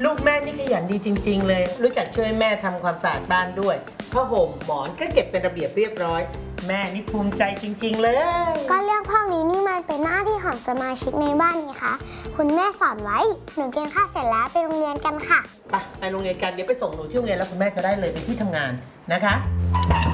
ลูกแม่นี่ขยันดีจริงๆเลยรู้จักช่วยแม่ทำความสะอาดบ้านด้วยผ้าห่มหมอนก็เก็บเป็นระเบียบเรียบร้อยแม่นี่ภูมิใจจริงๆเลยก็เรื่องพวกนี้นี่มันเป็นหน้าที่ของสมาชิกในบ้านนี่คะคุณแม่สอนไว้หนูกินข้าวเสร็จแล้วไปโรงเรียนกันค่ะไปโรงเรียนกันเดี๋ยวไปส่งหนูที่โรงเรียนแล้วคุณแม่จะได้เลยไปที่ทำงานนะคะ